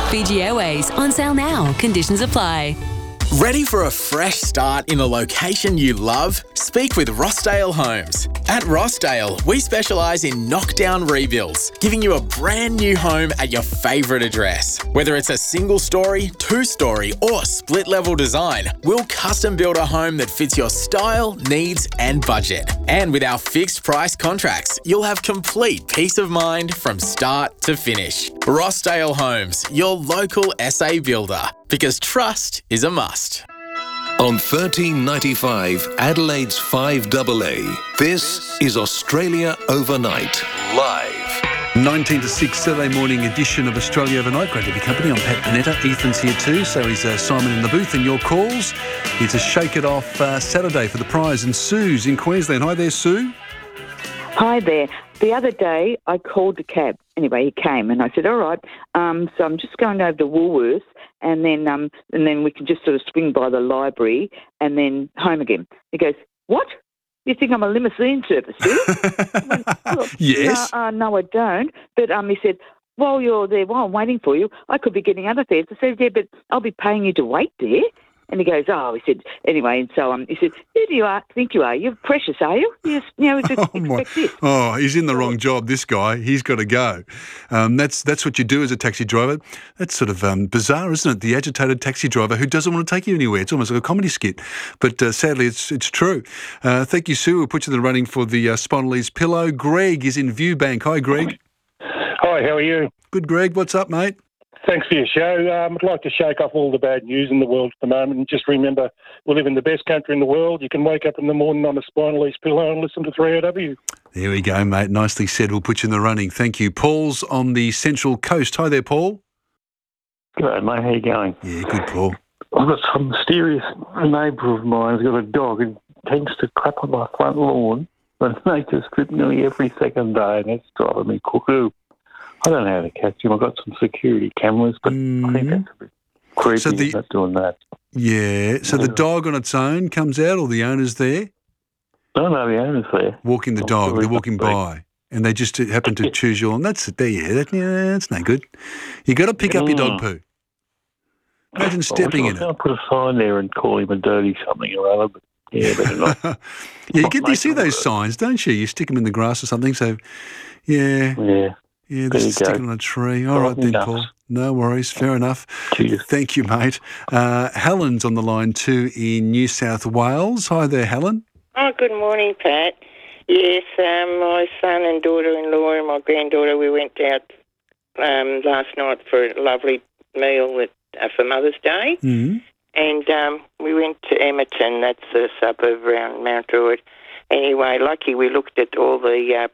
Fiji Airways, on sale now. Conditions apply. Ready for a fresh start in the location you love? Speak with Rossdale Homes. At Rossdale, we specialise in knockdown rebuilds, giving you a brand new home at your favourite address. Whether it's a single story, two-story or split level design, we'll custom build a home that fits your style, needs and budget. And with our fixed price contracts, you'll have complete peace of mind from start to finish. Rossdale Homes, your local SA builder. Because trust is a must. On 1395 Adelaide's 5AA, this is Australia Overnight, live. 19 to 6 Saturday morning edition of Australia Overnight. Great to be company. I'm Pat Panetta. Ethan's here too, so is Simon in the booth. And your calls. It's a Shake It Off Saturday for the prize. And Sue's in Queensland. Hi there, Sue. Hi there. The other day I called the cab. Anyway, he came and I said, all right, so I'm just going over to Woolworths and then we can just sort of swing by the library and then home again. He goes, what? You think I'm a limousine service, do you? I went, yes. No, I don't. But he said, while you're there, while I'm waiting for you, I could be getting other fares. I said, yeah, but I'll be paying you to wait there. And he goes, he said, anyway, and so he said, who do you think you are? You're precious, are you? Yes, expect this. Oh, he's in the wrong job, this guy. He's got to go. That's what you do as a taxi driver. That's sort of bizarre, isn't it? The agitated taxi driver who doesn't want to take you anywhere. It's almost like a comedy skit. But sadly, it's true. Thank you, Sue. We'll put you in the running for the Spinalese pillow. Greg is in Viewbank. Hi, Greg. Hi, how are you? Good, Greg. What's up, mate? Thanks for your show. I'd like to shake off all the bad news in the world at the moment and just remember we live in the best country in the world. You can wake up in the morning on a Spinalese pillow and listen to 3AW. There we go, mate. Nicely said. We'll put you in the running. Thank you. Paul's on the Central Coast. Hi there, Paul. G'day, mate. How you going? Yeah, good, Paul. I've got some mysterious neighbour of mine who's got a dog and tends to crap on my front lawn, but they just strip nearly every second day, and it's driving me cuckoo. I don't know how to catch him. I've got some security cameras, but I think that's a bit creepy not doing that. Yeah, so the dog on its own comes out or the owner's there? No, the owner's there. Walking the dog, they're walking by, and they just happen to choose your... That's that's no good. You got to pick up your dog poo. Imagine stepping in it. I'll put a sign there and call him a dirty something or other, but yeah, better not. You see those signs, don't you? You stick them in the grass or something, so yeah. Yeah, this is sticking on a tree. All right then, Paul. No worries. Fair enough. Cheers. Thank you, mate. Helen's on the line too in New South Wales. Hi there, Helen. Oh, good morning, Pat. Yes, my son and daughter-in-law and my granddaughter, we went out last night for a lovely meal for Mother's Day. Mm-hmm. And we went to Emerton, that's a suburb around Mount Druitt. Anyway, lucky we looked at all the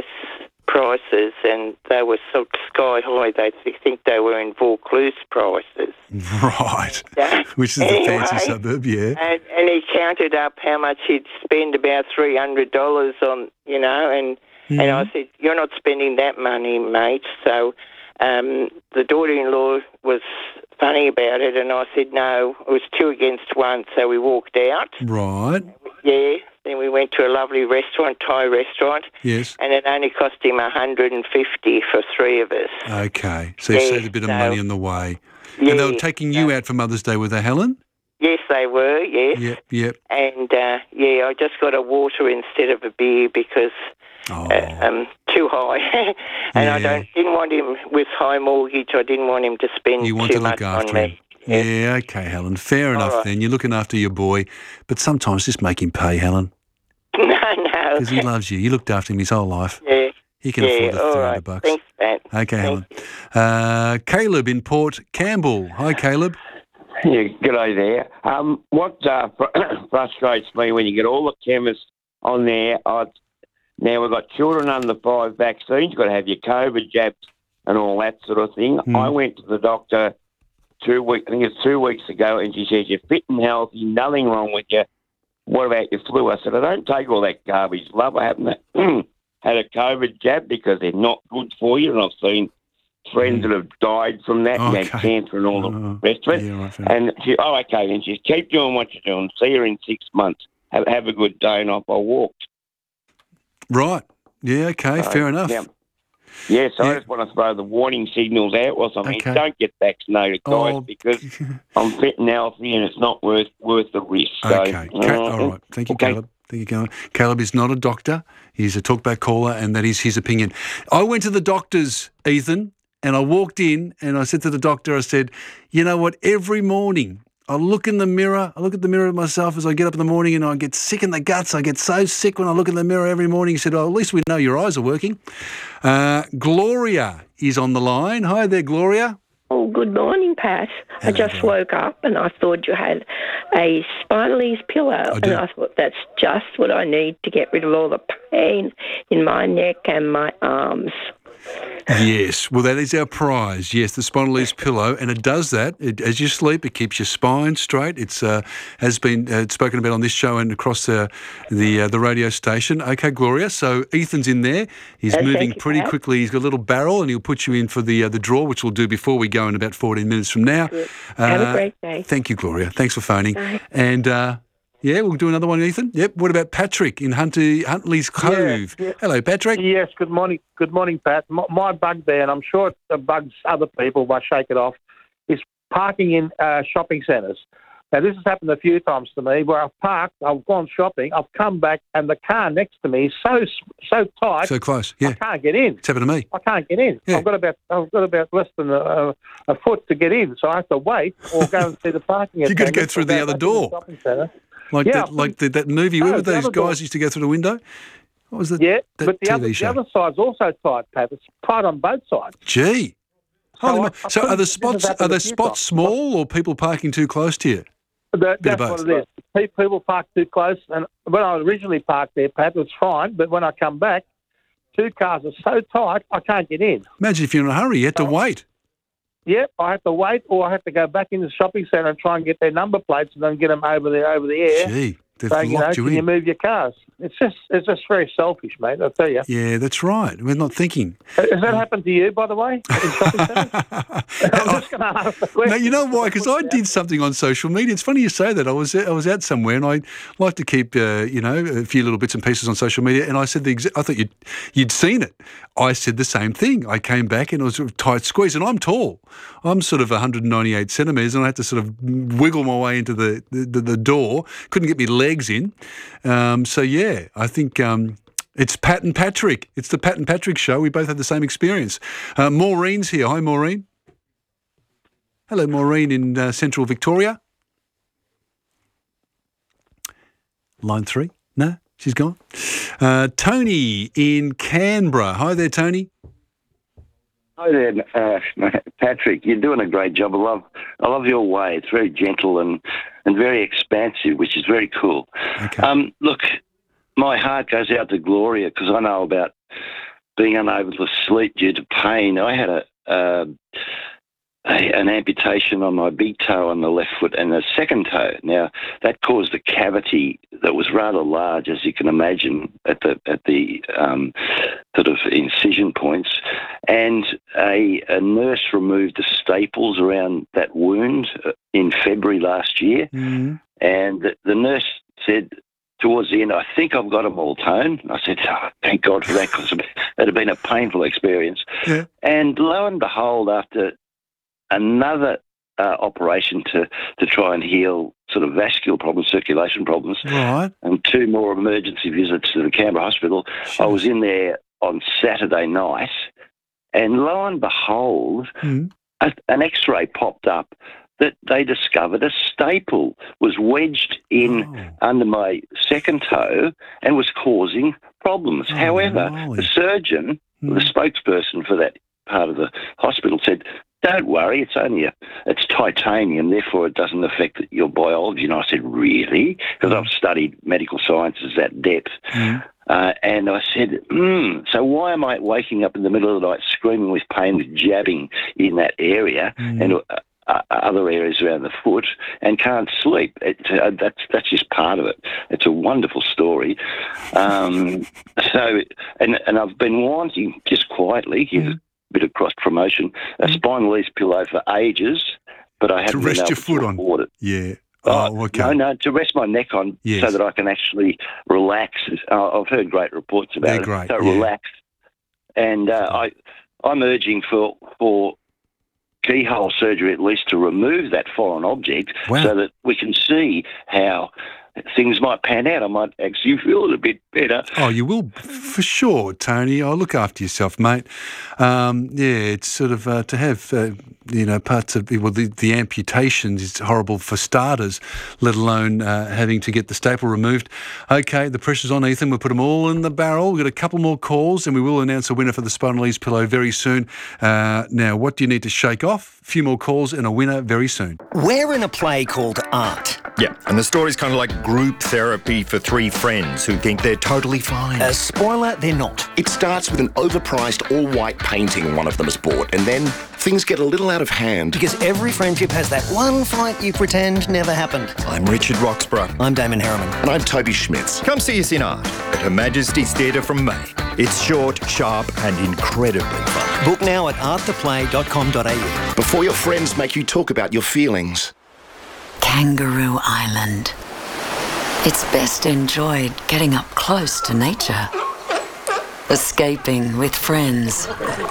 prices, and they were so sky high. They think they were in Vaucluse prices. Right. Which is the fancy suburb, yeah. And he counted up how much he'd spend, about $300 on, and I said, you're not spending that money, mate. So the daughter-in-law was funny about it, and I said, no, it was 2 against 1, so we walked out. Right. Yeah. Then we went to a lovely restaurant, Thai restaurant. Yes. And it only cost him $150 for 3 of us. Okay. So you saved a bit of money on the way. Yeah, and they were taking you out for Mother's Day, were they, Helen? Yes, they were, yes. Yep. And, I just got a water instead of a beer because too high. And I didn't want him, with high mortgage, I didn't want him to spend too much on me. Yeah, okay, Helen. Fair enough then. You're looking after your boy. But sometimes just make him pay, Helen. No. Because he loves you. You looked after him his whole life. Yeah. He can afford the $300. Right. Thanks, Pat. Okay, Helen. Caleb in Port Campbell. Hi, Caleb. Yeah, g'day there. What frustrates me when you get all the chemists on there, now we've got children under 5 vaccines, you've got to have your COVID jabs and all that sort of thing. I went to the doctor 2 weeks ago, and she says, you're fit and healthy, nothing wrong with you. What about your flu? I said, I don't take all that garbage, love. I haven't had a COVID jab because they're not good for you, and I've seen friends that have died from that and had cancer and all the rest of it. Yeah, right, and she, okay, then she says, keep doing what you're doing. See you in 6 months. Have a good day, and off I walked. Right. Yeah, okay, fair enough. Yeah. Yes, Yeah. I just want to throw the warning signals out or something. Okay. Don't get vaccinated, guys, Oh. because I'm fit and healthy and it's not worth the risk. So, Okay. All right. Thank you, okay. Caleb. Thank you, Caleb. Caleb is not a doctor. He's a talkback caller, and that is his opinion. I went to the doctor's, Ethan, and I walked in and I said to the doctor, I said, you know what, every morning I look in the mirror, I look at the mirror of myself as I get up in the morning and I get sick in the guts. I get so sick when I look in the mirror every morning. He said, oh, at least we know your eyes are working. Gloria is on the line. Hi there, Gloria. Oh, good morning, Pat. Hello, I just Gloria. woke up and I thought you had a spinal ease pillow. I do. And I thought that's just what I need to get rid of all the pain in my neck and my arms. Yes, well, that is our prize. Yes, the spinal ease pillow, and it does that. As you sleep, it keeps your spine straight. It's has been spoken about on this show and across the radio station. Okay, Gloria. So Ethan's in there. He's Thank moving you, pretty Pat. quickly. He's got a little barrel, and he'll put you in for the draw, which we'll do before we go in about 14 minutes from now. Good. Have a great day. Thank you, Gloria. Thanks for phoning. Bye. And yeah, we'll do another one, Ethan. Yep. What about Patrick in Huntley's Cove? Yeah. Hello, Patrick. Yes, good morning. Good morning, Pat. My bug there, and I'm sure it bugs other people by Shake It Off, is parking in shopping centres. Now, this has happened a few times to me where I've parked, I've gone shopping, I've come back, and the car next to me is so tight, So close. Yeah. I can't get in. It's happened to me. I can't get in. Yeah. I've got about less than a foot to get in, so I have to wait or go and see the parking. You've got to go attendant through or the go other back to the door. shopping centre. Like Yeah, that movie. No, Where were the those other door. guys used to go through the window? What was that? Yeah, that but the TV show? other side's also tight, Pat. It's tight on both sides. Gee. Holy mo- I so couldn't- are the this has spots happened a few spots times. small or people parking too close to you? Bit That's of what both. it is. People park too close, and when I originally parked there, Pat, it was fine. But when I come back, two cars are so tight, I can't get in. Imagine if you're in a hurry, you had to wait. Yep, I have to wait, or I have to go back into the shopping centre and try and get their number plates and then get them over the air. Gee, they've So, locked you can you in. move your cars? It's just very selfish, mate. I tell you. Yeah, that's right. We're not thinking. Has that happened to you, by the way, in shopping centres? I'm just going to ask the question. No, you know why? Because I did something on social media. It's funny you say that. I was out somewhere, and I like to keep a few little bits and pieces on social media. And I said I thought you'd seen it. I said the same thing. I came back and it was a tight squeeze, and I'm tall. I'm sort of 198 centimetres, and I had to sort of wiggle my way into the door. Couldn't get my legs in. So yeah, I think. It's Pat and Patrick. It's the Pat and Patrick show. We both had the same experience. Maureen's here. Hi, Maureen. Hello, Maureen in Central Victoria. Line 3. No, she's gone. Tony in Canberra. Hi there, Tony. Hi there, Patrick. You're doing a great job. I love your way. It's very gentle and very expansive, which is very cool. Okay. Look, my heart goes out to Gloria because I know about being unable to sleep due to pain. I had an amputation on my big toe on the left foot and the second toe. Now, that caused a cavity that was rather large, as you can imagine, at the sort of incision points. And a nurse removed the staples around that wound in February last year. Mm-hmm. And the nurse said, towards the end, I think I've got them all, Tone. I said, thank God for that, because it had been a painful experience. Yeah. And lo and behold, after another operation to try and heal sort of vascular problems, circulation problems, Right. and 2 more emergency visits to the Canberra Hospital, I was in there on Saturday night, and lo and behold, Mm. an X-ray popped up that they discovered a staple was wedged in under my second toe and was causing problems. However, moly. the surgeon, the spokesperson for that part of the hospital, said, "Don't worry, it's titanium, therefore it doesn't affect your biology." And I said, "Really?" Because I've studied medical sciences at depth. And I said, so why am I waking up in the middle of the night screaming with pain, with jabbing in that area and other areas around the foot and can't sleep? That's just part of it. It's a wonderful story. And I've been wanting, just quietly, a bit of cross-promotion, a spinal ease pillow for ages, but I haven't To rest been able your foot to on. afford it. Yeah. Oh, okay. No, to rest my neck on Yes. so that I can actually relax. I've heard great reports about They're it. great, So yeah. relax and I'm urging for keyhole surgery at least to remove that foreign object so that we can see how things might pan out. I might actually feel a little bit better. Oh, you will, for sure, Tony. Oh, look after yourself, mate. It's sort of to have, parts of the amputations is horrible for starters, let alone having to get the staple removed. Okay, the pressure's on, Ethan. We'll put them all in the barrel. We've got a couple more calls, and we will announce a winner for the Spinal Ease pillow very soon. Now, what do you need to shake off? A few more calls and a winner very soon. We're in a play called Art. Yeah, and the story's kind of like group therapy for three friends who think they're totally fine. Spoiler, they're not. It starts with an overpriced all-white painting one of them has bought, and then things get a little out of hand. Because every friendship has that one fight you pretend never happened. I'm Richard Roxburgh. I'm Damon Harriman. And I'm Toby Schmitz. Come see us in Art at Her Majesty's Theatre from May. It's short, sharp and incredibly fun. Book now at arttheplay.com.au. Before your friends make you talk about your feelings. Kangaroo Island. It's best enjoyed getting up close to nature. Escaping with friends.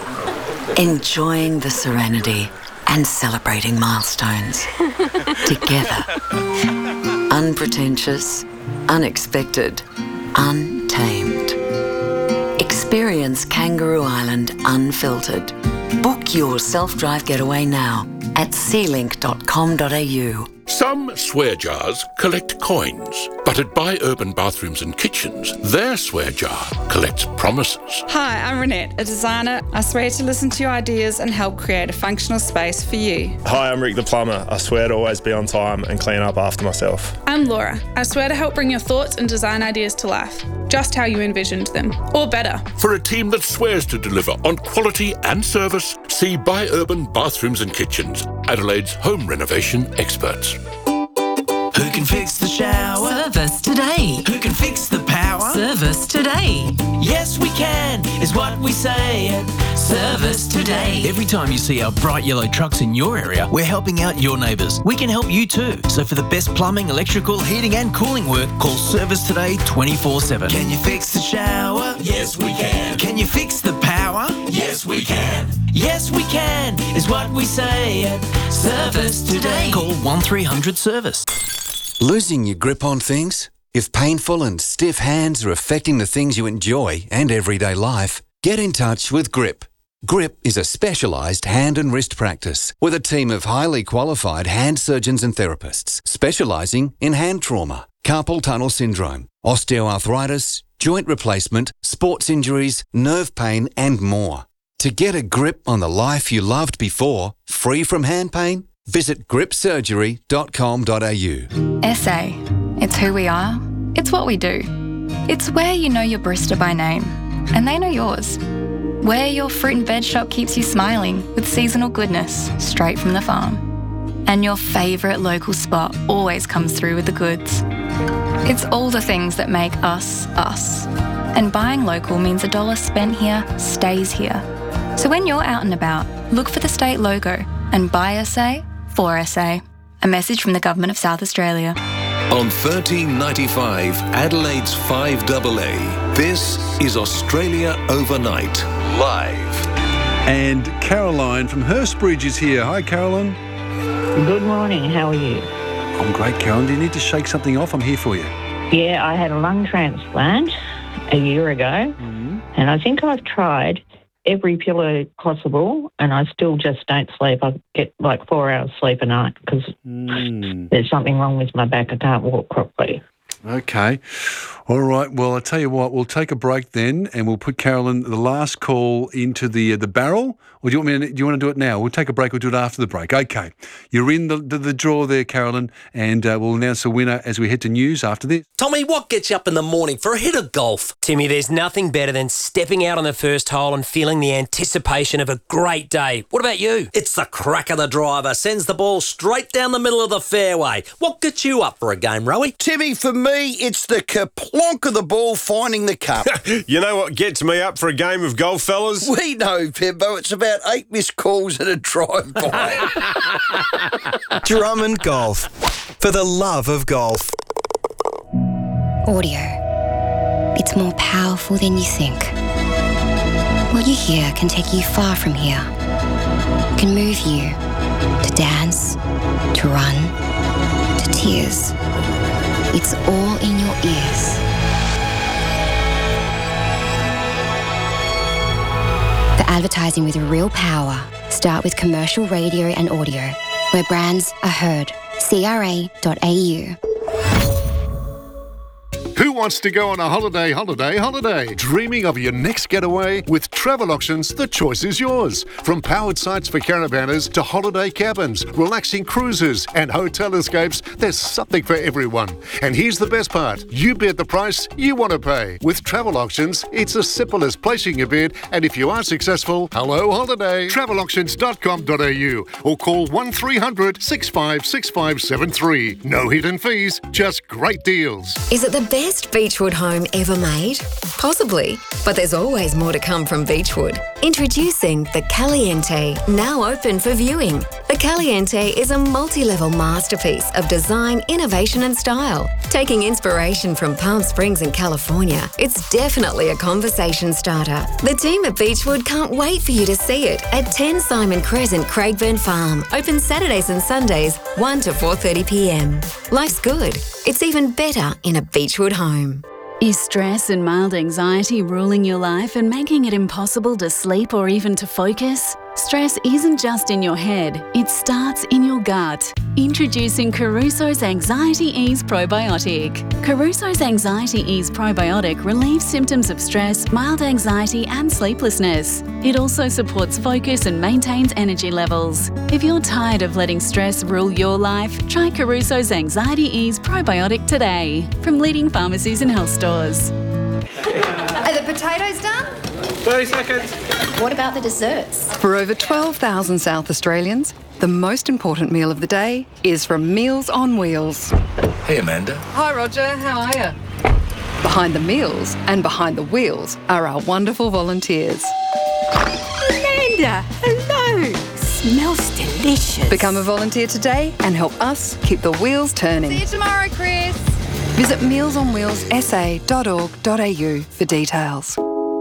Enjoying the serenity and celebrating milestones. Together. Unpretentious, unexpected, untamed. Experience Kangaroo Island unfiltered. Book your self-drive getaway now at sealink.com.au. Some swear jars collect coins, but at Buy Urban Bathrooms and Kitchens, their swear jar collects promises. Hi, I'm Renette, a designer. I swear to listen to your ideas and help create a functional space for you. Hi, I'm Rick the plumber. I swear to always be on time and clean up after myself. I'm Laura. I swear to help bring your thoughts and design ideas to life, just how you envisioned them, or better. For a team that swears to deliver on quality and service, see Buy Urban Bathrooms and Kitchens, Adelaide's home renovation experts. Who can fix the shower? Service today. Who can fix the power? Service today. Yes, we can, is what we say at Service Today. Every time you see our bright yellow trucks in your area, we're helping out your neighbours. We can help you too. So for the best plumbing, electrical, heating and cooling work, call Service Today 24/7. Can you fix the shower? Yes, we can. Can you fix the power? Yes, we can. Yes, we can, is what we say at Service Today. Call 1300 Service. Losing your grip on things? If painful and stiff hands are affecting the things you enjoy and everyday life, get in touch with Grip. Grip is a specialised hand and wrist practice with a team of highly qualified hand surgeons and therapists specialising in hand trauma, carpal tunnel syndrome, osteoarthritis, joint replacement, sports injuries, nerve pain and more. To get a grip on the life you loved before, free from hand pain, visit gripsurgery.com.au. SA. It's who we are. It's what we do. It's where you know your barista by name, and they know yours. Where your fruit and veg shop keeps you smiling with seasonal goodness straight from the farm. And your favourite local spot always comes through with the goods. It's all the things that make us, us. And buying local means $1 spent here stays here. So when you're out and about, look for the state logo and buy SA for SA. A message from the Government of South Australia. On 1395 Adelaide's 5AA, this is Australia Overnight, live. And Caroline from Hurstbridge is here. Hi, Caroline. Good morning. How are you? I'm great, Caroline. Do you need to shake something off? I'm here for you. Yeah, I had a lung transplant a year ago, and I think I've tried every pillow possible, and I still just don't sleep. I get like 4 hours sleep a night because there's something wrong with my back. I can't walk properly. Okay. All right. Well, I'll tell you what, we'll take a break then and we'll put Carolyn, the last call, into the barrel. Or do you want to do it now? We'll take a break. We'll do it after the break. Okay. You're in the draw there, Carolyn, and we'll announce the winner as we head to news after this. Tommy, what gets you up in the morning for a hit of golf? Timmy, there's nothing better than stepping out on the first hole and feeling the anticipation of a great day. What about you? It's the crack of the driver. Sends the ball straight down the middle of the fairway. What gets you up for a game, Rowie? Timmy, for me, it's the kerplonk of the ball finding the cup. You know what gets me up for a game of golf, fellas? We know, Pimbo. It's about 8 missed calls and a drive-by. Drummond Golf. For the love of golf. Audio. It's more powerful than you think. What you hear can take you far from here. Can move you to dance, to run, to tears. It's all in your ears. For advertising with real power, start with commercial radio and audio, where brands are heard. CRA.au. Who wants to go on a holiday? Dreaming of your next getaway? With Travel Auctions, the choice is yours. From powered sites for caravanners to holiday cabins, relaxing cruises and hotel escapes, there's something for everyone. And here's the best part. You bid the price you want to pay. With Travel Auctions, it's as simple as placing your bid, and if you are successful, hello holiday. Travelauctions.com.au or call 1300 656573. No hidden fees, just great deals. Is it the best Beechwood home ever made? Possibly, but there's always more to come from Beechwood. Introducing the Caliente, now open for viewing. The Caliente is a multi-level masterpiece of design, innovation and style. Taking inspiration from Palm Springs in California, it's definitely a conversation starter. The team at Beechwood can't wait for you to see it at 10 Simon Crescent, Craigburn Farm. Open Saturdays and Sundays, 1 to 4:30 p.m. Life's good. It's even better in a Beechwood home. Is stress and mild anxiety ruling your life and making it impossible to sleep or even to focus? Stress isn't just in your head, it starts in your gut. Introducing Caruso's Anxiety Ease Probiotic. Caruso's Anxiety Ease Probiotic relieves symptoms of stress, mild anxiety and sleeplessness. It also supports focus and maintains energy levels. If you're tired of letting stress rule your life, try Caruso's Anxiety Ease Probiotic today from leading pharmacies and health stores. Are the potatoes done? 30 seconds. What about the desserts? For over 12,000 South Australians, the most important meal of the day is from Meals on Wheels. Hey, Amanda. Hi, Roger. How are you? Behind the meals and behind the wheels are our wonderful volunteers. Amanda, hello. Smells delicious. Become a volunteer today and help us keep the wheels turning. See you tomorrow, Chris. Visit mealsonwheelssa.org.au for details.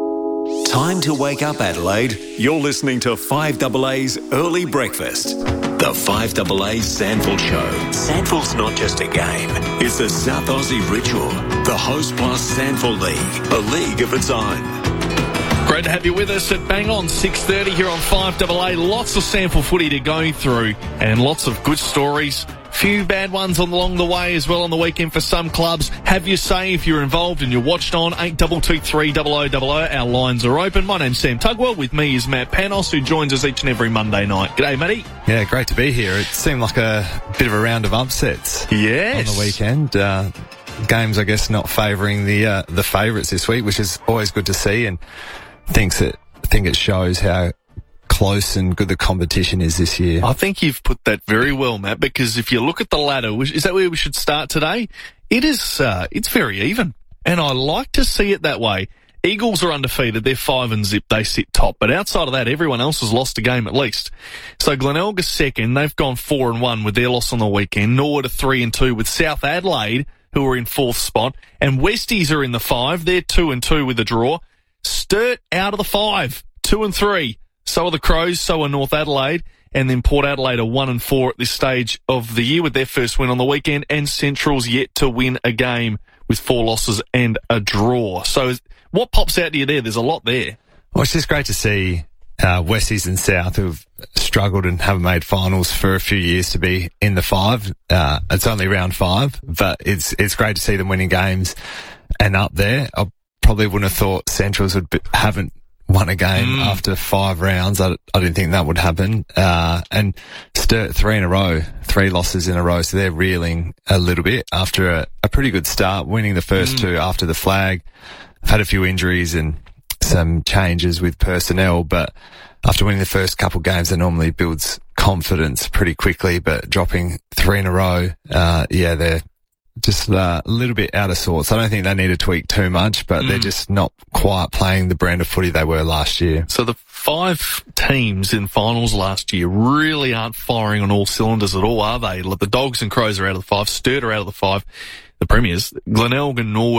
Time to wake up, Adelaide. You're listening to 5AA's Early Breakfast. The 5AA Sandford Show. Sandford's not just a game, it's a South Aussie ritual. The Host Plus Sandford League, a league of its own. Great to have you with us at bang on 6:30 here on 5AA. Lots of Sandford footy to go through and lots of good stories. Few bad ones along the way as well on the weekend for some clubs. Have your say if you're involved and you're watched on 8223 0000. Our lines are open. My name's Sam Tugwell. With me is Matt Panos, who joins us each and every Monday night. G'day, Matty. Yeah, great to be here. It seemed like a bit of a round of upsets. Yes. On the weekend. Games, I guess, not favouring the favourites this week, which is always good to see, and I think it shows how close and good the competition is this year. I think you've put that very well, Matt, because if you look at the ladder, is that where we should start today? It is, it's very even, and I like to see it that way. Eagles are undefeated, they're 5-0, they sit top, but outside of that, everyone else has lost a game at least. So Glenelga's second, they've gone 4-1 with their loss on the weekend. Norwood are 3-2 with South Adelaide, who are in 4th spot, and Westies are in the 5, they're 2-2 with a draw. Sturt out of the 5, 2-3. So are the Crows, so are North Adelaide, and then Port Adelaide are 1-4 at this stage of the year with their first win on the weekend, and Central's yet to win a game with 4 losses and a draw. So what pops out to you there? There's a lot there. Well, it's just great to see Westies and South, who've struggled and haven't made finals for a few years, to be in the 5. It's only round 5, but it's great to see them winning games and up there. I probably wouldn't have thought Centrals haven't won a game after 5 rounds. I didn't think that would happen. And Sturt 3 in a row, 3 losses in a row. So they're reeling a little bit after a pretty good start, winning the first 2 after the flag. I've had a few injuries and some changes with personnel, but after winning the first couple games, that normally builds confidence pretty quickly, but dropping 3 in a row, they're just a little bit out of sorts. I don't think they need to tweak too much, but they're just not quite playing the brand of footy they were last year. So the 5 teams in finals last year really aren't firing on all cylinders at all, are they? The Dogs and Crows are out of the 5, Sturt are out of the 5. The Premiers, Glenelg and Norwood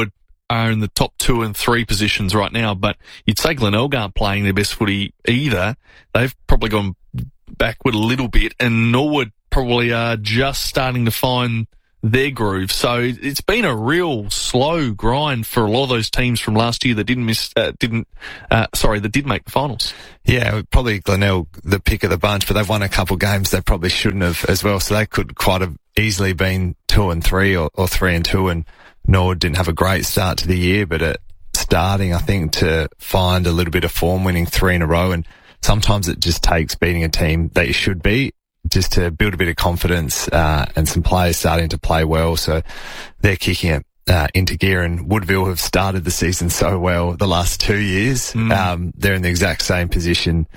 are in the top 2 and 3 positions right now, but you'd say Glenelg aren't playing their best footy either. They've probably gone backward a little bit, and Norwood probably are just starting to find their groove. So it's been a real slow grind for a lot of those teams from last year that did make the finals. Yeah, probably Glenelg the pick of the bunch, but they've won a couple games they probably shouldn't have as well. So they could quite have easily been 2-3 or 3-2, and Norwood didn't have a great start to the year, but at starting, I think, to find a little bit of form, winning 3 in a row, and sometimes it just takes beating a team that you should be, just to build a bit of confidence, and some players starting to play well. So they're kicking it into gear, and Woodville have started the season so well the last 2 years. They're in the exact same position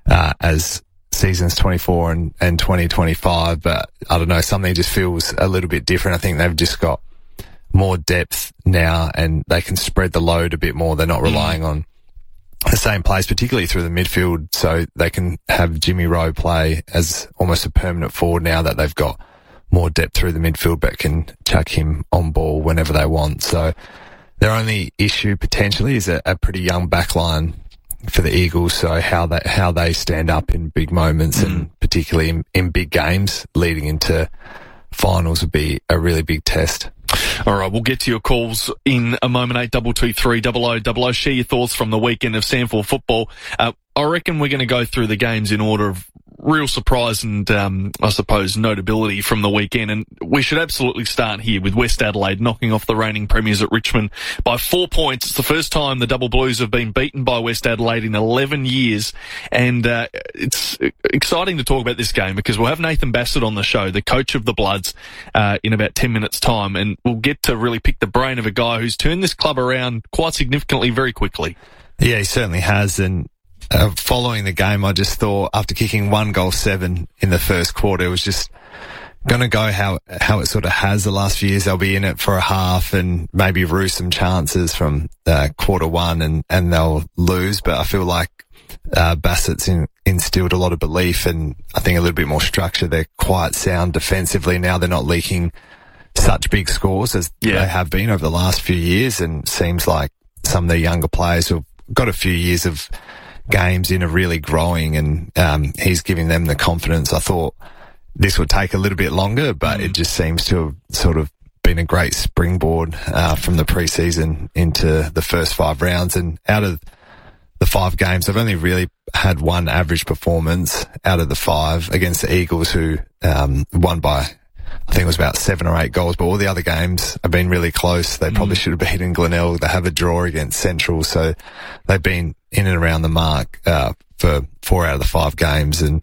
as seasons 24 and 2025, but I don't know, something just feels a little bit different. I think they've just got more depth now, and they can spread the load a bit more. They're not relying on the same place, particularly through the midfield, so they can have Jimmy Rowe play as almost a permanent forward now that they've got more depth through the midfield, but can chuck him on ball whenever they want. So their only issue potentially is a pretty young backline for the Eagles, so how they stand up in big moments and particularly in big games leading into finals would be a really big test. All right, we'll get to your calls in a moment. 8223 0000. Share your thoughts from the weekend of SANFL football. I reckon we're going to go through the games in order of real surprise and, I suppose, notability from the weekend. And we should absolutely start here with West Adelaide knocking off the reigning premiers at Richmond by 4 points. It's the first time the Double Blues have been beaten by West Adelaide in 11 years. And it's exciting to talk about this game because we'll have Nathan Bassett on the show, the coach of the Bloods, in about 10 minutes' time. And we'll get to really pick the brain of a guy who's turned this club around quite significantly very quickly. Yeah, he certainly has. And following the game, I just thought after kicking 1 goal 7 in the first quarter, it was just going to go how it sort of has the last few years. They'll be in it for a half and maybe rue some chances from quarter 1 and they'll lose. But I feel like Bassett's instilled a lot of belief and I think a little bit more structure. They're quite sound defensively now. They're not leaking such big scores as they have been over the last few years, and seems like some of the younger players who've got a few years of games in are really growing, and he's giving them the confidence. I thought this would take a little bit longer, but it just seems to have sort of been a great springboard from the pre-season into the first 5 rounds. And out of the 5 games, they've only really had one average performance out of the 5 against the Eagles, who won by, I think it was about 7 or 8 goals, but all the other games have been really close. They probably should have beaten Glenelg. They have a draw against Central, so they've been in and around the mark for 4 out of the 5 games. And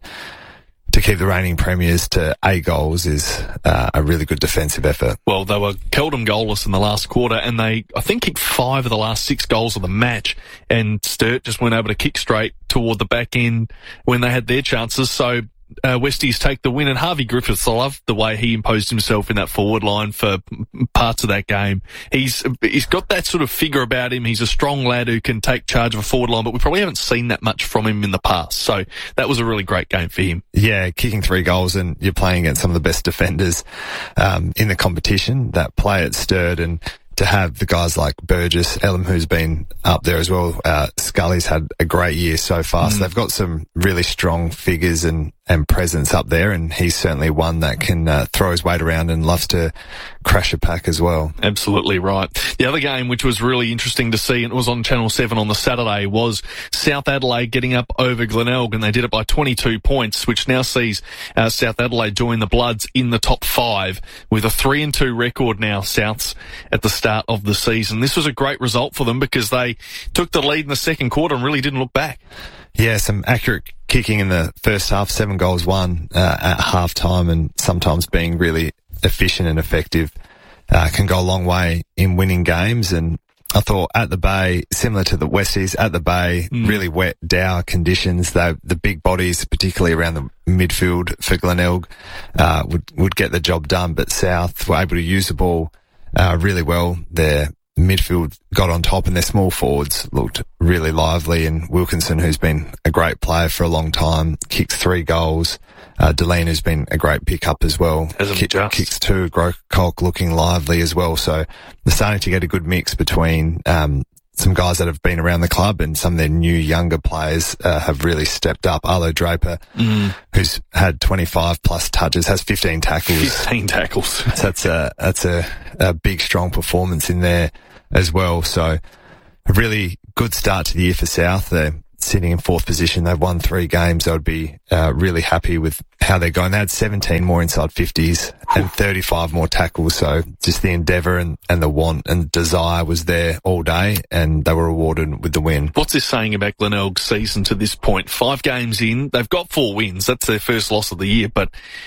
to keep the reigning premiers to 8 goals is a really good defensive effort. Well, they were Keldon goalless in the last quarter, and they, I think, kicked 5 of the last 6 goals of the match, and Sturt just weren't able to kick straight toward the back end when they had their chances. So Westies take the win, and Harvey Griffiths, I love the way he imposed himself in that forward line for parts of that game. He's got that sort of figure about him. He's a strong lad who can take charge of a forward line, but we probably haven't seen that much from him in the past. So that was a really great game for him. Yeah, kicking 3 goals, and you're playing against some of the best defenders in the competition that play at Sturt, and to have the guys like Burgess, Elam, who's been up there as well. Scully's had a great year so far. So they've got some really strong figures and presence up there, and he's certainly one that can throw his weight around and loves to crash a pack as well. Absolutely right. The other game, which was really interesting to see, and it was on Channel 7 on the Saturday, was South Adelaide getting up over Glenelg, and they did it by 22 points, which now sees South Adelaide join the Bloods in the top 5 with a 3-2 record now, Souths, at the start of the season. This was a great result for them because they took the lead in the second quarter and really didn't look back. Yeah, some accurate kicking in the first half, 7 goals won at half time, and sometimes being really efficient and effective can go a long way in winning games. And I thought at the Bay, similar to the Westies, at the Bay, really wet, dour conditions. The big bodies, particularly around the midfield for Glenelg, would get the job done, but South were able to use the ball really well. Their midfield got on top, and their small forwards looked really lively. And Wilkinson, who's been a great player for a long time, kicked 3 goals. Deline has been a great pickup as well. Kicks too. Colk looking lively as well. So they're starting to get a good mix between some guys that have been around the club and some of their new younger players have really stepped up. Arlo Draper, who's had 25 plus touches, has 15 tackles. 15 tackles. So that's a big, strong performance in there as well. So a really good start to the year for South. They're sitting in 4th position. They've won 3 games. They would be really happy with how they're going. They had 17 more inside 50s and 35 more tackles. So just the endeavour and the want and desire was there all day, and they were rewarded with the win. What's this saying about Glenelg's season to this point? 5 games in, they've got 4 wins. That's their first loss of the year. But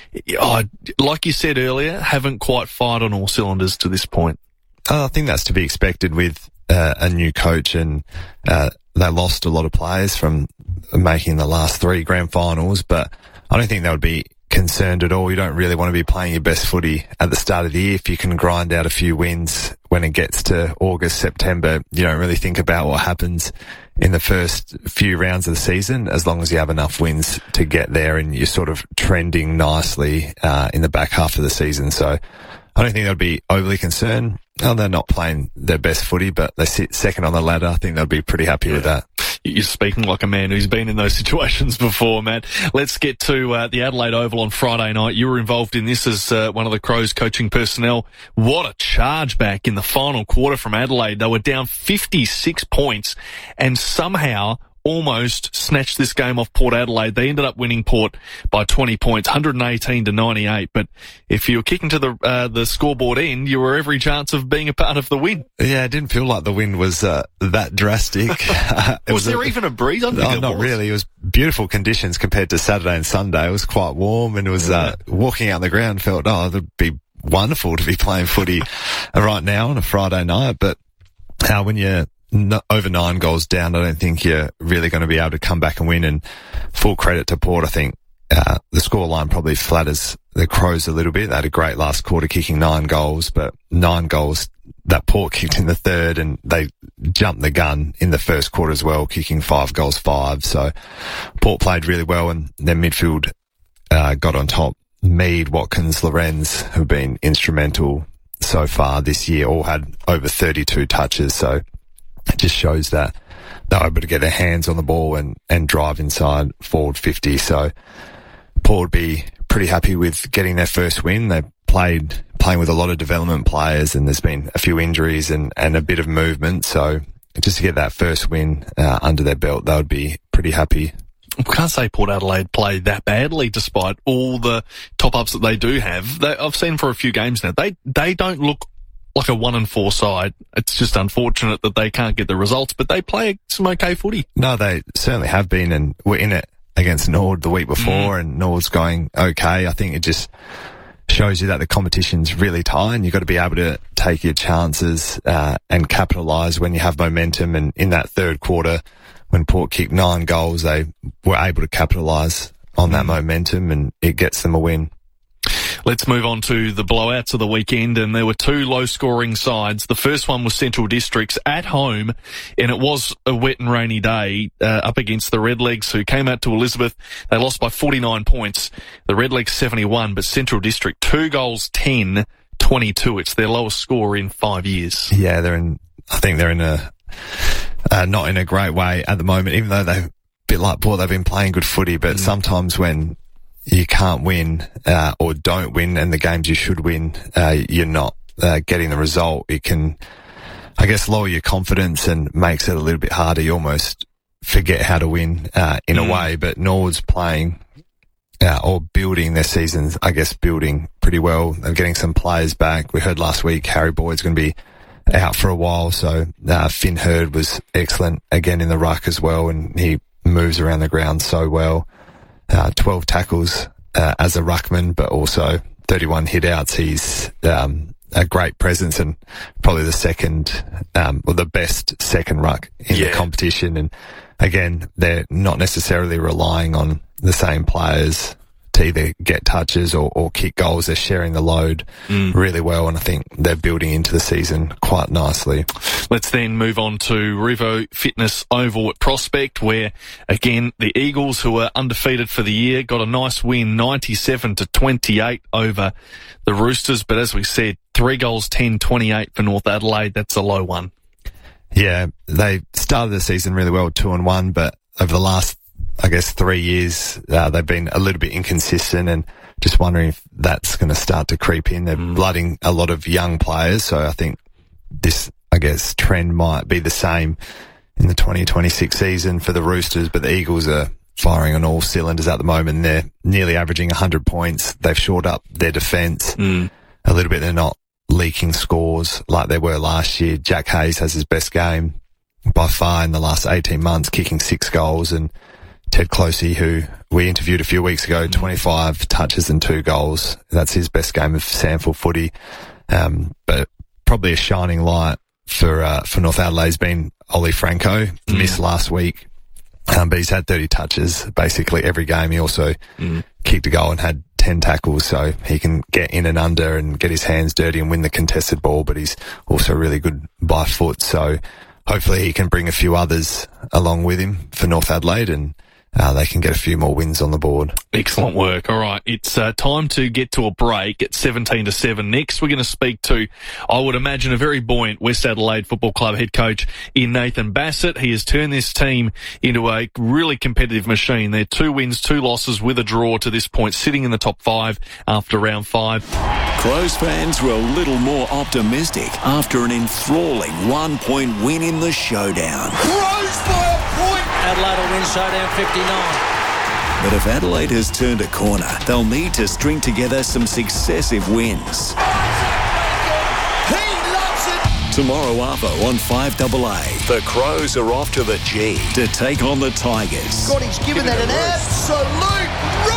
like you said earlier, haven't quite fired on all cylinders to this point. I think that's to be expected with a new coach, and they lost a lot of players from making the last 3 grand finals, but I don't think they would be concerned at all. You don't really want to be playing your best footy at the start of the year. If you can grind out a few wins when it gets to August, September, you don't really think about what happens in the first few rounds of the season, as long as you have enough wins to get there and you're sort of trending nicely in the back half of the season. So I don't think they'll be overly concerned. Oh, they're not playing their best footy, but they sit second on the ladder. I think they'll be pretty happy with that. You're speaking like a man who's been in those situations before, Matt. Let's get to the Adelaide Oval on Friday night. You were involved in this as one of the Crows coaching personnel. What a charge back in the final quarter from Adelaide. They were down 56 points and somehow almost snatched this game off Port Adelaide. They ended up winning Port by 20 points, 118 to 98. But if you were kicking to the scoreboard end, you were every chance of being a part of the win. Yeah, it didn't feel like the win was that drastic. Was there even a breeze? Not really. It was beautiful conditions compared to Saturday and Sunday. It was quite warm, and it was walking out on the ground felt, it'd be wonderful to be playing footy right now on a Friday night. But when you're over 9 goals down, I don't think you're really going to be able to come back and win. And full credit to Port, I think the scoreline probably flatters the Crows a little bit. They had a great last quarter, kicking 9 goals, but 9 goals that Port kicked in the third, and they jumped the gun in the first quarter as well, kicking 5 goals 5. So Port played really well, and their midfield got on top. Mead, Watkins, Lorenz have been instrumental so far this year, all had over 32 touches. So it just shows that they're able to get their hands on the ball and drive inside forward 50. So Port would be pretty happy with getting their first win. They playing with a lot of development players, and there's been a few injuries and a bit of movement. So just to get that first win under their belt, they would be pretty happy. We can't say Port Adelaide played that badly despite all the top-ups that they do have. I've seen for a few games now. They don't look like a 1-4 side. It's just unfortunate that they can't get the results, but they play some okay footy. No, they certainly have been, and we're in it against Nord the week before, and Nord's going okay. I think it just shows you that the competition's really tight, and you've got to be able to take your chances and capitalise when you have momentum. And in that third quarter, when Port kicked 9 goals, they were able to capitalise on that momentum, and it gets them a win. Let's move on to the blowouts of the weekend, and there were 2 low-scoring sides. The first one was Central Districts at home, and it was a wet and rainy day up against the Redlegs, who came out to Elizabeth. They lost by 49 points. The Redlegs 71, but Central District 2 goals 10-22. It's their lowest score in 5 years. Yeah, I think they're in not in a great way at the moment, even though they're a bit like Port. They've been playing good footy, but sometimes when you can't win or don't win, and the games you should win, you're not getting the result. It can, I guess, lower your confidence and makes it a little bit harder. You almost forget how to win in a way. But Nord's playing or building their seasons, I guess, building pretty well. They're getting some players back. We heard last week Harry Boyd's going to be out for a while, so Finn Hurd was excellent again in the ruck as well, and he moves around the ground so well. 12 tackles as a ruckman, but also 31 hit-outs. He's a great presence, and probably the second, or the best second ruck in the competition. And again, they're not necessarily relying on the same players to either get touches or kick goals. They're sharing the load really well, and I think they're building into the season quite nicely. Let's then move on to Revo Fitness Oval at Prospect, where, again, the Eagles, who are undefeated for the year, got a nice win, 97-28 over the Roosters. But as we said, 3 goals, 10-28 for North Adelaide. That's a low one. Yeah, they started the season really well, 2-1, but over the last, I guess, 3 years, they've been a little bit inconsistent, and just wondering if that's going to start to creep in. They're blooding a lot of young players, so I think this, I guess, trend might be the same in the 2026 season for the Roosters, but the Eagles are firing on all cylinders at the moment. They're nearly averaging 100 points. They've shored up their defence a little bit. They're not leaking scores like they were last year. Jack Hayes has his best game by far in the last 18 months, kicking 6 goals, and Ted Closey, who we interviewed a few weeks ago, 25 touches and 2 goals. That's his best game of SANFL footy. But probably a shining light for North Adelaide's been Ollie Franco. Missed last week, but he's had 30 touches basically every game. He also kicked a goal and had 10 tackles, so he can get in and under and get his hands dirty and win the contested ball, but he's also really good by foot. So hopefully he can bring a few others along with him for North Adelaide, and they can get a few more wins on the board. Excellent work. All right, it's time to get to a break at 17-7. Next, we're going to speak to, I would imagine, a very buoyant West Adelaide Football Club head coach in Nathan Bassett. He has turned this team into a really competitive machine. They're 2 wins, 2 losses with a draw to this point, sitting in the top 5 after round 5. Crows fans were a little more optimistic after an enthralling 1-point win in the showdown. Crows by a point! Adelaide will win showdown 59. But if Adelaide has turned a corner, they'll need to string together some successive wins. He loves it! Tomorrow Arvo on 5AA, the Crows are off to the G to take on the Tigers. Scotty's given that an absolute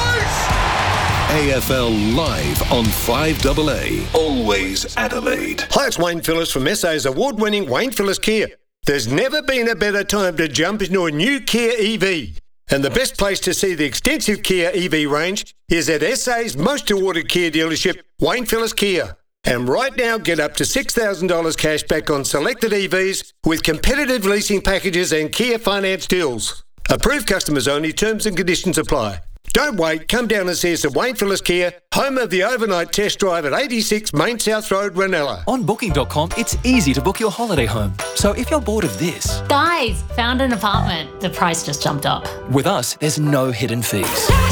roof! AFL Live on 5AA, always Adelaide. Hi, it's Wayne Phillips from SA's award-winning Wayne Phillips Kia. There's never been a better time to jump into a new Kia EV. And the best place to see the extensive Kia EV range is at SA's most awarded Kia dealership, Wayne Phillips Kia. And right now, get up to $6,000 cash back on selected EVs with competitive leasing packages and Kia finance deals. Approved customers only, terms and conditions apply. Don't wait, come down and see us at Wayne Phillips Kia, home of the overnight test drive at 86 Main South Road, Ranella. On Booking.com, it's easy to book your holiday home. So if you're bored of this... Guys, found an apartment. The price just jumped up. With us, there's no hidden fees.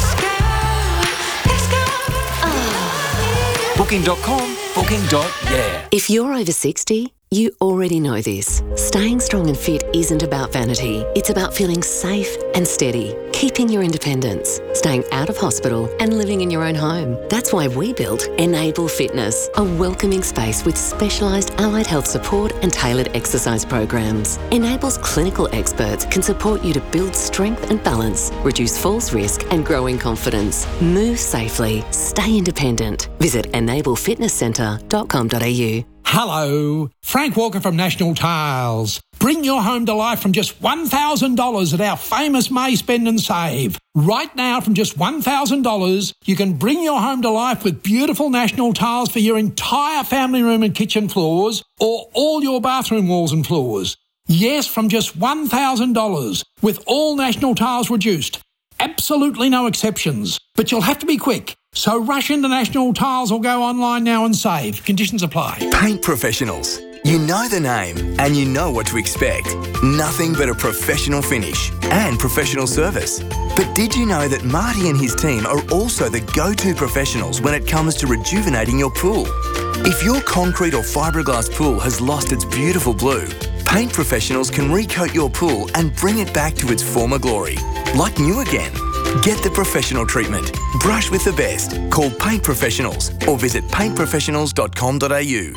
Booking.com, booking.yeah. If you're over 60, you already know this. Staying strong and fit isn't about vanity. It's about feeling safe and steady, keeping your independence, staying out of hospital and living in your own home. That's why we built Enable Fitness, a welcoming space with specialised allied health support and tailored exercise programs. Enable's clinical experts can support you to build strength and balance, reduce falls risk and grow in confidence. Move safely, stay independent. Visit enablefitnesscentre.com.au. Hello, Frank Walker from National Tiles. Bring your home to life from just $1,000 at our famous May Spend and Save. Right now, from just $1,000, you can bring your home to life with beautiful National Tiles for your entire family room and kitchen floors, or all your bathroom walls and floors. Yes, from just $1,000, with all National Tiles reduced. Absolutely no exceptions. But you'll have to be quick. So rush into National Tiles or go online now and save. Conditions apply. Paint professionals. You know the name and you know what to expect. Nothing but a professional finish and professional service. But did you know that Marty and his team are also the go-to professionals when it comes to rejuvenating your pool? If your concrete or fiberglass pool has lost its beautiful blue, paint professionals can recoat your pool and bring it back to its former glory, like new again. Get the professional treatment. Brush with the best. Call Paint Professionals or visit paintprofessionals.com.au.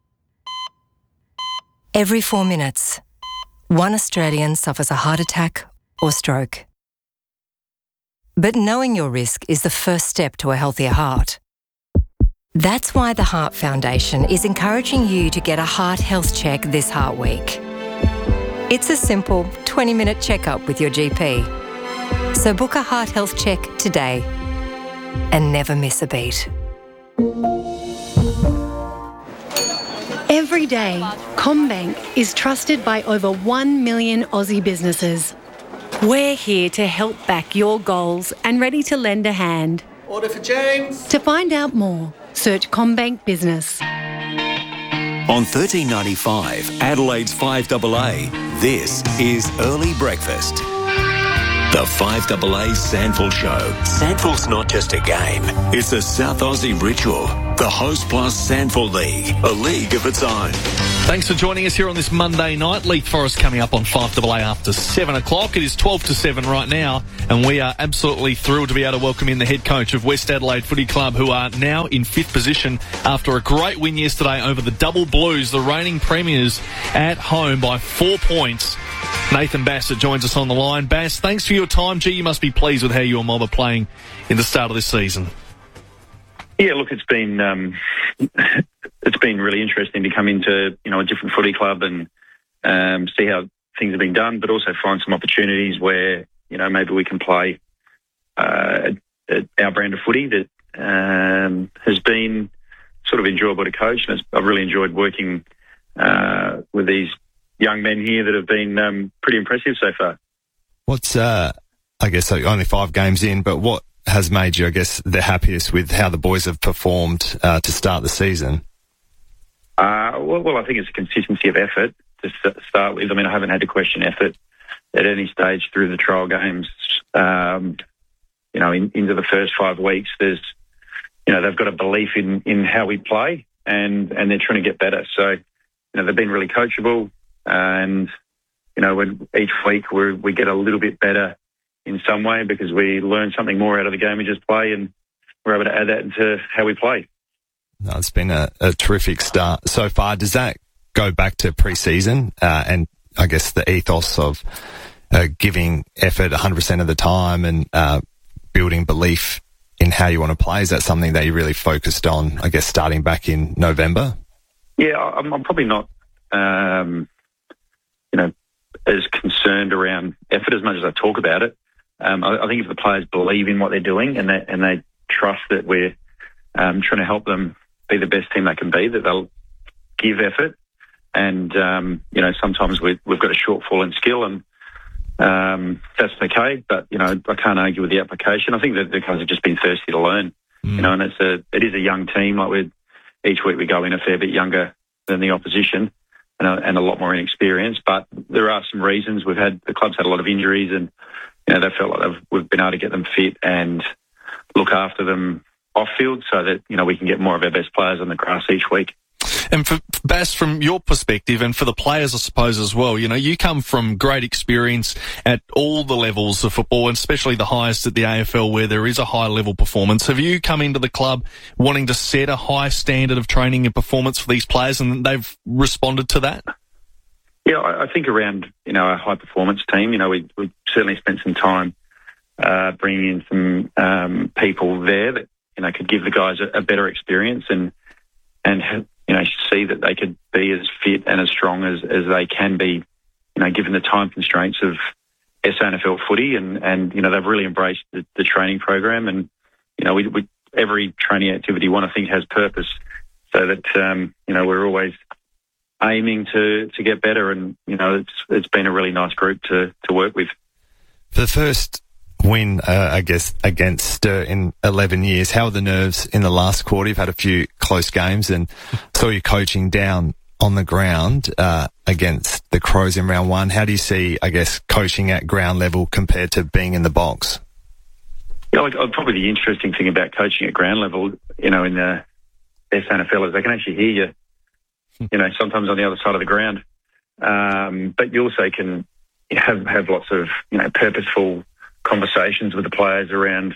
Every 4 minutes, one Australian suffers a heart attack or stroke. But knowing your risk is the first step to a healthier heart. That's why the Heart Foundation is encouraging you to get a heart health check this Heart Week. It's a simple 20-minute checkup with your GP. So book a heart health check today. and never miss a beat. Every day, CommBank is trusted by over 1 million Aussie businesses. We're here to help back your goals and ready to lend a hand. Order for James. To find out more, search CommBank Business. On 1395, Adelaide's 5AA, this is Early Breakfast. The 5AA Sandful Show. Sandful's not just a game, it's a South Aussie ritual. The Host Plus Sandful League, a league of its own. Thanks for joining us here on this Monday night. Leith Forest coming up on 5AA after 7 o'clock. It is 12 to 7 right now, and we are absolutely thrilled to be able to welcome in the head coach of West Adelaide Footy Club, who are now in 5th position after a great win yesterday over the Double Blues, the reigning premiers, at home by 4 points. Nathan Bassett joins us on the line. Bass, thanks for your time. Gee, you must be pleased with how your mob are playing in the start of this season. Yeah, look, it's been really interesting to come into a different footy club and see how things have been done, but also find some opportunities where maybe we can play our brand of footy that has been sort of enjoyable to coach. And I've really enjoyed working with these young men here that have been pretty impressive so far. What's I guess only 5 games in, but what has made you, I guess, the happiest with how the boys have performed to start the season? Well, I think it's a consistency of effort to start with. I mean, I haven't had to question effort at any stage through the trial games. Into the first 5 weeks, there's, they've got a belief in how we play, and they're trying to get better. So, they've been really coachable, and when each week we get a little bit better in some way because we learn something more out of the game we just play, and we're able to add that into how we play. No, it's been a terrific start so far. Does that go back to pre-season and I guess the ethos of giving effort 100% of the time and building belief in how you want to play? Is that something that you really focused on, I guess, starting back in November? Yeah, I'm probably not, as concerned around effort as much as I talk about it. I think if the players believe in what they're doing and they trust that we're trying to help them be the best team they can be, that they'll give effort. And, sometimes we've got a shortfall in skill, and that's okay. But, I can't argue with the application. I think that the guys have just been thirsty to learn, and it is a young team. Like each week we go in a fair bit younger than the opposition and a lot more inexperienced. But there are some reasons. The club's had a lot of injuries, and, they felt like we've been able to get them fit and look after them off field so that, we can get more of our best players on the grass each week. And for Bass, from your perspective, and for the players, I suppose, as well, you come from great experience at all the levels of football, and especially the highest at the AFL, where there is a high-level performance. Have you come into the club wanting to set a high standard of training and performance for these players, and they've responded to that? Yeah, I think around, a high-performance team, we certainly spent some time bringing in some people there that, could give the guys a better experience and see that they could be as fit and as strong as they can be, given the time constraints of SANFL footy. And they've really embraced the training program. And, we every training activity, one, I think, has purpose, so that, we're always aiming to get better. And, it's been a really nice group to work with. For the first win, I guess, against Sturt in 11 years. How are the nerves in the last quarter? You've had a few close games and saw you coaching down on the ground against the Crows in round 1. How do you see, I guess, coaching at ground level compared to being in the box? Yeah, probably the interesting thing about coaching at ground level, in the SANFL is they can actually hear you, sometimes on the other side of the ground. But you also can have lots of, purposeful conversations with the players around,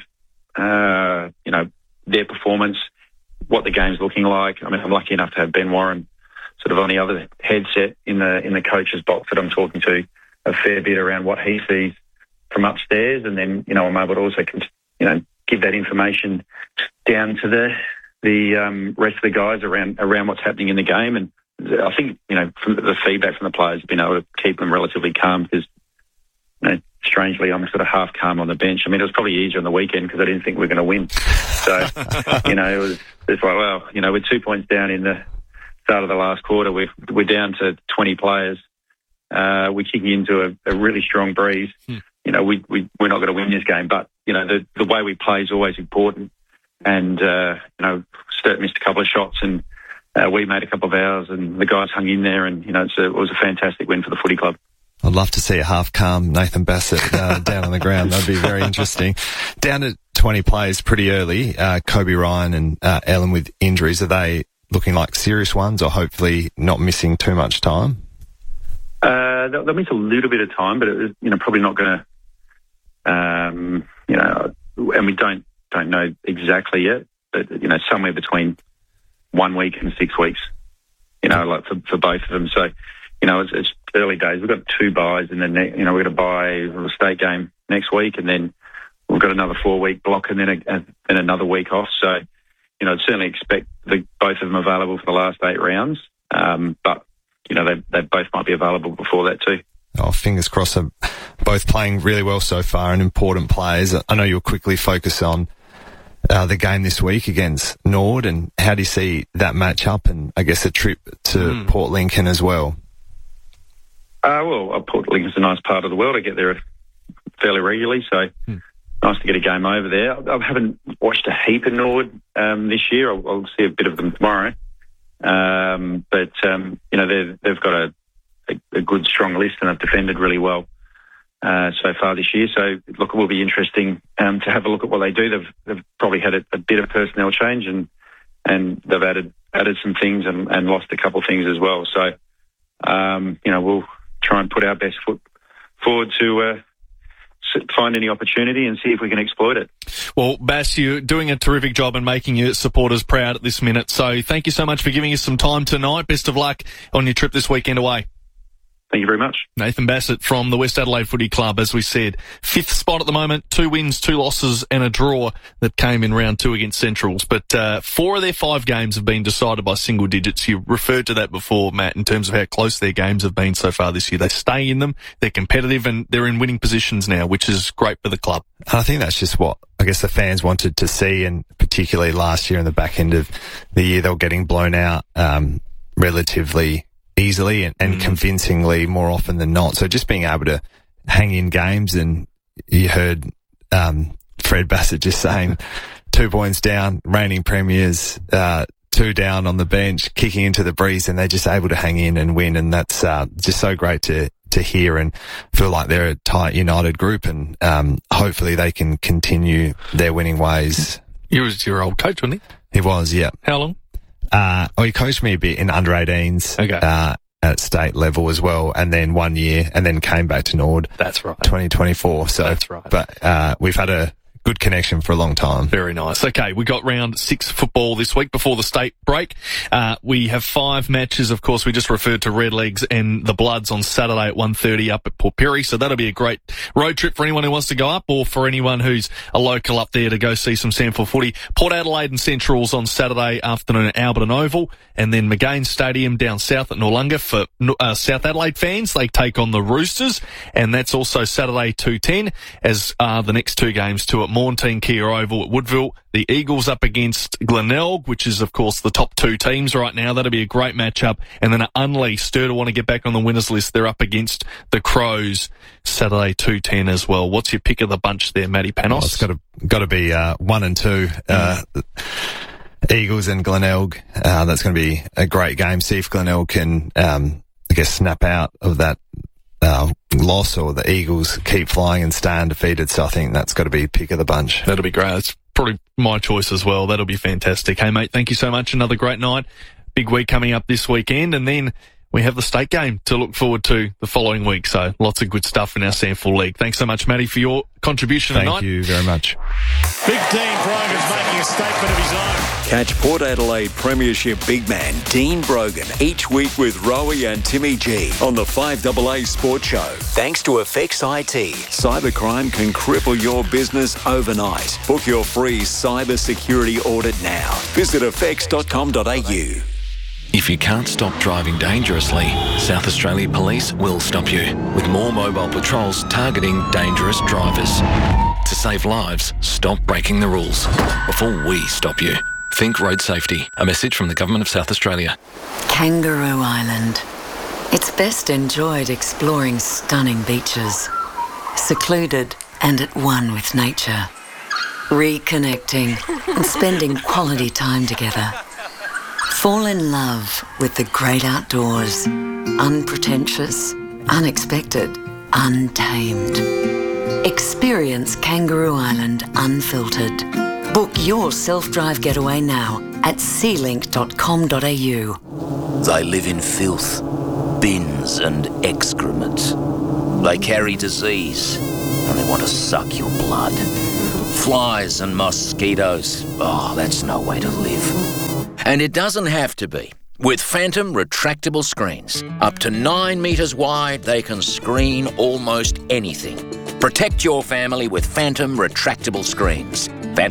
their performance, what the game's looking like. I mean, I'm lucky enough to have Ben Warren sort of on the other headset in the coach's box that I'm talking to a fair bit around what he sees from upstairs, and then I'm able to also give that information down to the rest of the guys around what's happening in the game. And I think from the feedback from the players has been able to keep them relatively calm because strangely, I'm sort of half calm on the bench. I mean, it was probably easier on the weekend because I didn't think we were going to win. So, it's like, well, we're 2 points down in the start of the last quarter. We're down to 20 players. We're kicking into a really strong breeze. We're not going to win this game, but, the way we play is always important. And, Sturt missed a couple of shots and we made a couple of ours and the guys hung in there and, it was a fantastic win for the footy club. I'd love to see a half-calm Nathan Bassett down on the ground. That'd be very interesting. Down to 20 players pretty early. Kobe Ryan and Ellen with injuries. Are they looking like serious ones or hopefully not missing too much time? They'll miss a little bit of time, but it was, probably not going to, and we don't know exactly yet, but, somewhere between 1 week and 6 weeks, like for both of them. So, it's early days. We've got 2 buys and then, we're going to buy a state game next week and then we've got another 4-week block and then another week off. So, I'd certainly expect both of them available for the last 8 rounds. But, they both might be available before that too. Oh, fingers crossed. Are both playing really well so far and important players. I know you'll quickly focus on the game this week against Nord, and how do you see that match up and I guess a trip to Port Lincoln as well? Port Lincoln's a nice part of the world. I get there fairly regularly, so nice to get a game over there. I haven't watched a heap of Nord this year. I'll see a bit of them tomorrow. But they've got a good, strong list and have defended really well so far this year. So, look, it will be interesting to have a look at what they do. They've probably had a bit of personnel change and they've added some things and lost a couple of things as well. So, we'll try and put our best foot forward to find any opportunity and see if we can exploit it. Well, Bass, you're doing a terrific job and making your supporters proud at this minute. So thank you so much for giving us some time tonight. Best of luck on your trip this weekend away. Thank you very much. Nathan Bassett from the West Adelaide Footy Club, as we said. 5th spot at the moment, 2 wins, 2 losses and a draw that came in round 2 against Centrals. But 4 of their 5 games have been decided by single digits. You referred to that before, Matt, in terms of how close their games have been so far this year. They stay in them, they're competitive and they're in winning positions now, which is great for the club. I think that's just what I guess the fans wanted to see, and particularly last year in the back end of the year, they were getting blown out relatively easily and convincingly more often than not. So just being able to hang in games, and you heard Fred Bassett just saying 2 points down, reigning premiers, 2 down on the bench, kicking into the breeze, and they're just able to hang in and win. And that's just so great to hear and feel like they're a tight, united group, and hopefully they can continue their winning ways. He was your old coach, wasn't he? He was, yeah. How long? He coached me a bit in under 18s at state level as well, and then 1 year, and then came back to Nord. That's right. 2024. So that's right. But we've had a good connection for a long time. Very nice. Okay, we got round 6 football this week before the state break. We have 5 matches. Of course, we just referred to Redlegs and the Bloods on Saturday at 1:30 up at Port Pirie. So that'll be a great road trip for anyone who wants to go up, or for anyone who's a local up there to go see some SANFL footy. Port Adelaide and Centrals on Saturday afternoon at Alberton Oval, and then McGain Stadium down south at Noarlunga for South Adelaide fans. They take on the Roosters, and that's also Saturday 2:10, as are the next 2 games too at Montine Kia Oval at Woodville. The Eagles up against Glenelg, which is, of course, the top 2 teams right now. That'll be a great matchup. And then at Unley, Sturt want to get back on the winners list. They're up against the Crows, Saturday 2:10 as well. What's your pick of the bunch there, Matty Panos? Well, it's got to be 1 and 2. Eagles and Glenelg. That's going to be a great game. See if Glenelg can, I guess, snap out of that loss, or the Eagles keep flying and stay undefeated. So I think that's got to be pick of the bunch. That'll be great. It's probably my choice as well. That'll be fantastic. Hey, mate, thank you so much. Another great night. Big week coming up this weekend, and then we have the state game to look forward to the following week. So lots of good stuff in our SANFL League. Thanks so much, Matty, for your contribution tonight. Thank you very much. Big Dean Brogan's making a statement of his own. Catch Port Adelaide Premiership big man Dean Brogan each week with Rowie and Timmy G on the 5AA Sports Show. Thanks to Effects IT. Cybercrime can cripple your business overnight. Book your free cyber security audit now. Visit effects.com.au. If you can't stop driving dangerously, South Australia Police will stop you with more mobile patrols targeting dangerous drivers. To save lives, stop breaking the rules before we stop you. Think road safety. A message from the Government of South Australia. Kangaroo Island. It's best enjoyed exploring stunning beaches, secluded and at one with nature, reconnecting and spending quality time together. Fall in love with the great outdoors, unpretentious, unexpected, untamed. Experience Kangaroo Island unfiltered. Book your self-drive getaway now at sealink.com.au. They live in filth, bins and excrement. They carry disease and they want to suck your blood. Flies and mosquitoes. Oh, that's no way to live. And it doesn't have to be. With Phantom retractable screens, up to 9 metres wide, they can screen almost anything. Protect your family with Phantom retractable screens.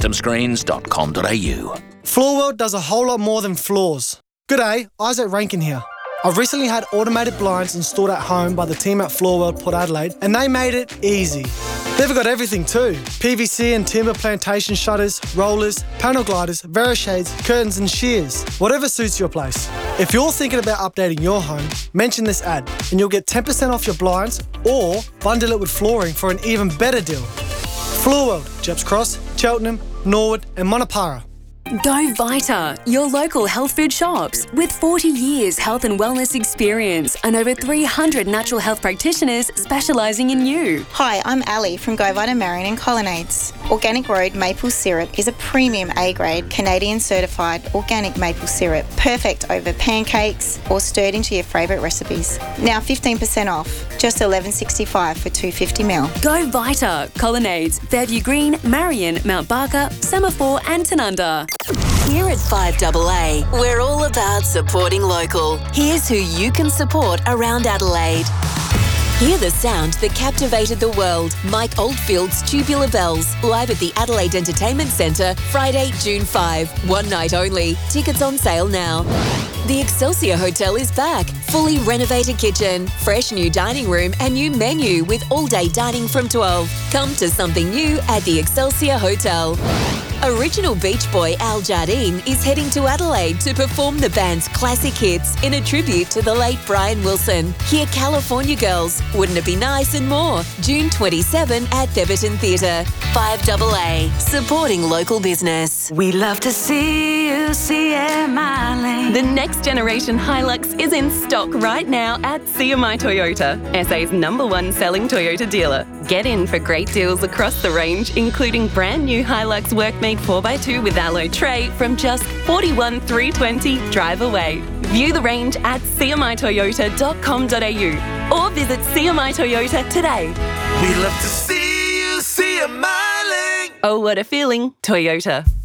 phantomscreens.com.au. Floorworld does a whole lot more than floors. G'day, Isaac Rankin here. I've recently had automated blinds installed at home by the team at Floorworld Port Adelaide, and they made it easy. They've got everything too. PVC and timber plantation shutters, rollers, panel gliders, Verishades, curtains and shears. Whatever suits your place. If you're thinking about updating your home, mention this ad and you'll get 10% off your blinds or bundle it with flooring for an even better deal. Floorworld, Jeps Cross, Cheltenham, Norwood and Monopara. Go Vita, your local health food shops. With 40 years health and wellness experience and over 300 natural health practitioners specialising in you. Hi, I'm Ali from Go Vita Marion and Colonnades. Organic Road maple syrup is a premium A-grade Canadian certified organic maple syrup, perfect over pancakes or stirred into your favourite recipes. Now 15% off, just $11.65 for 250ml. Go Vita, Colonnades, Fairview Green, Marion, Mount Barker, Semaphore and Tanunda. Here at 5AA, we're all about supporting local. Here's who you can support around Adelaide. Hear the sound that captivated the world. Mike Oldfield's Tubular Bells, live at the Adelaide Entertainment Centre, Friday, June 5. One night only. Tickets on sale now. The Excelsior Hotel is back. Fully renovated kitchen, fresh new dining room and new menu with all-day dining from 12. Come to something new at the Excelsior Hotel. Original Beach Boy Al Jardine is heading to Adelaide to perform the band's classic hits in a tribute to the late Brian Wilson. Hear California Girls, Wouldn't It Be Nice and more. June 27 at Theberton Theatre. 5AA, supporting local business. We love to see you CMI. The next generation Hilux is in stock right now at CMI Toyota, SA's #1 selling Toyota dealer. Get in for great deals across the range, including brand new Hilux Workmate 4x2 with alloy tray from just $41,320 drive away. View the range at cmitoyota.com.au or visit CMI Toyota today. We love to see you CMI. Oh, what a feeling, Toyota.